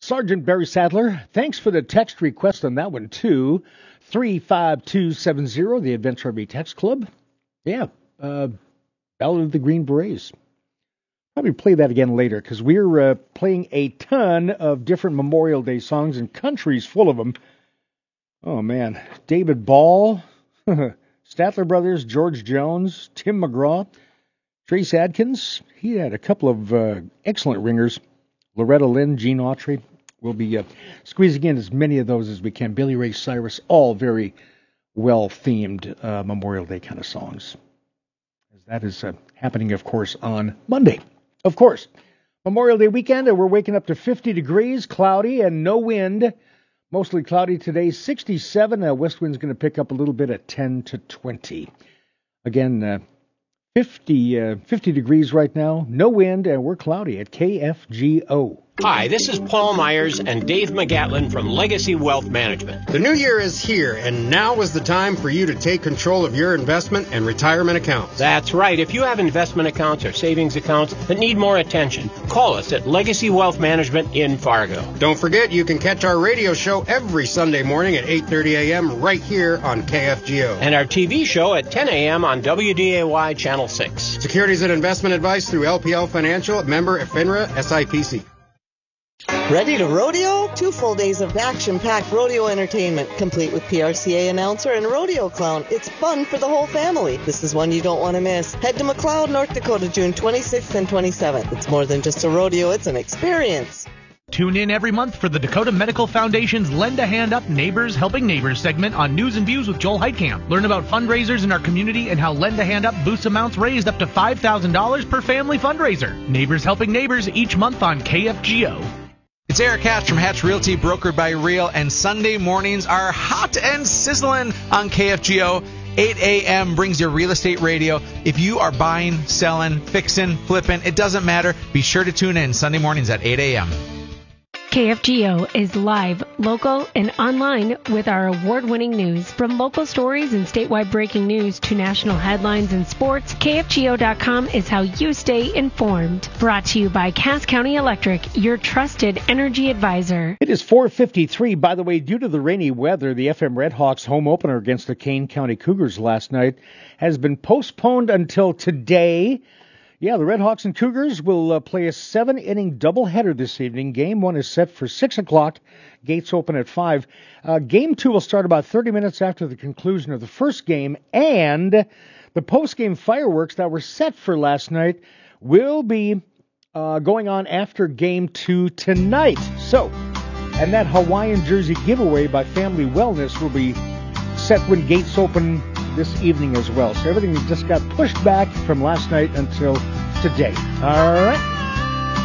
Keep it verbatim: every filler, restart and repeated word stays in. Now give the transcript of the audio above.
Sergeant Barry Sadler, thanks for the text request on that one, too. three five two seven zero, the Adventure R V Text Club. Yeah, uh, Ballad of the Green Berets. Probably play that again later, because we're uh, playing a ton of different Memorial Day songs, and country's full of them. Oh, man. David Ball, Statler Brothers, George Jones, Tim McGraw, Trace Adkins. He had a couple of uh, excellent ringers. Loretta Lynn, Gene Autry. We'll be uh, squeezing in as many of those as we can. Billy Ray Cyrus, all very well-themed uh, Memorial Day kind of songs. As that is uh, happening, of course, on Monday. Of course, Memorial Day weekend, and we're waking up to fifty degrees, cloudy, and no wind. Mostly cloudy today, sixty-seven. Uh, west wind's going to pick up a little bit at ten to twenty. Again, uh, fifty, uh, fifty degrees right now, no wind, and we're cloudy at K F G O. Hi, this is Paul Myers and Dave McGatlin from Legacy Wealth Management. The new year is here, and now is the time for you to take control of your investment and retirement accounts. That's right. If you have investment accounts or savings accounts that need more attention, call us at Legacy Wealth Management in Fargo. Don't forget, you can catch our radio show every Sunday morning at eight thirty a.m. right here on K F G O. And our T V show at ten a.m. on W D A Y Channel six. Securities and investment advice through L P L Financial, member FINRA, S I P C. Ready to rodeo? Two full days of action-packed rodeo entertainment, complete with P R C A announcer and rodeo clown. It's fun for the whole family. This is one you don't want to miss. Head to McLeod, North Dakota, June twenty-sixth and twenty-seventh. It's more than just a rodeo, it's an experience. Tune in every month for the Dakota Medical Foundation's Lend a Hand Up Neighbors Helping Neighbors segment on News and Views with Joel Heitkamp. Learn about fundraisers in our community and how Lend a Hand Up boosts amounts raised up to five thousand dollars per family fundraiser. Neighbors Helping Neighbors each month on K F G O. It's Eric Hatch from Hatch Realty, brokered by Real, and Sunday mornings are hot and sizzling on K F G O. eight a.m. brings your real estate radio. If you are buying, selling, fixing, flipping, it doesn't matter. Be sure to tune in Sunday mornings at eight a.m. K F G O is live, local, and online with our award-winning news. From local stories and statewide breaking news to national headlines and sports, K F G O dot com is how you stay informed. Brought to you by Cass County Electric, your trusted energy advisor. It is four fifty-three. By the way, due to the rainy weather, the F M Redhawks home opener against the Kane County Cougars last night has been postponed until today. Yeah, the Redhawks and Cougars will uh, play a seven-inning doubleheader this evening. Game one is set for six o'clock. Gates open at five. Uh, game two will start about thirty minutes after the conclusion of the first game, and the post-game fireworks that were set for last night will be uh, going on after game two tonight. So, and that Hawaiian jersey giveaway by Family Wellness will be set when gates open this evening as well. So everything just got pushed back from last night until today. All right.